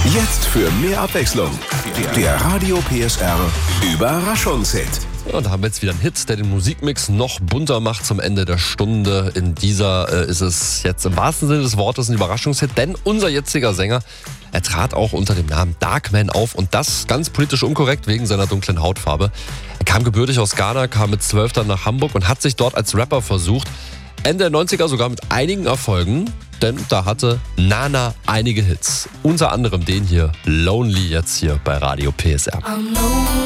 Jetzt für mehr Abwechslung. Der Radio PSR Überraschungshit. Ja, da haben wir jetzt wieder einen Hit, der den Musikmix noch bunter macht zum Ende der Stunde. In dieser ist es jetzt im wahrsten Sinne des Wortes ein Überraschungshit, denn unser jetziger Sänger, er trat auch unter dem Namen Darkman auf und das ganz politisch unkorrekt wegen seiner dunklen Hautfarbe. Er kam gebürtig aus Ghana, kam mit 12 dann nach Hamburg und hat sich dort als Rapper versucht. Ende der 90er sogar mit einigen Erfolgen, denn da hatte Nana einige Hits. Unter anderem den hier, Lonely, jetzt hier bei Radio PSR.